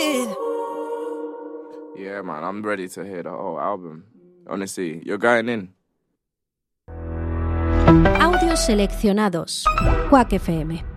Yeah, man, I'm ready to hear the whole album. Honestly, you're going in. Audios seleccionados. Quack FM.